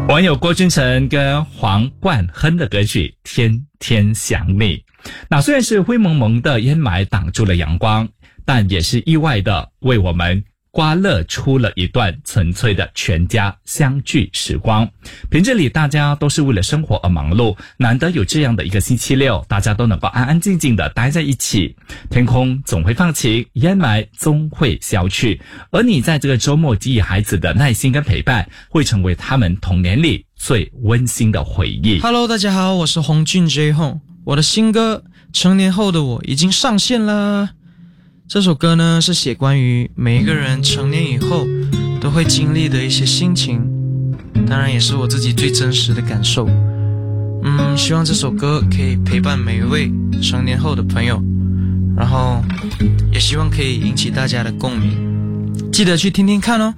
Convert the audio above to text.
网友郭君成跟黄冠亨的歌曲《天天想你》。那虽然是灰蒙蒙的烟霾挡住了阳光，但也是意外的为我们刮勒出了一段纯粹的全家相聚时光。平日里大家都是为了生活而忙碌，难得有这样的一个星期六，大家都能够安安静静的待在一起。天空总会放晴，烟霾终会消去，而你在这个周末给予孩子的耐心跟陪伴，会成为他们童年里最温馨的回忆。 Hello， 大家好，我是洪俊 J Hong， 我的新歌《成年后的我》已经上线啦。这首歌呢，是写关于每一个人成年以后都会经历的一些心情，当然也是我自己最真实的感受。希望这首歌可以陪伴每一位成年后的朋友，然后也希望可以引起大家的共鸣，记得去听听看哦。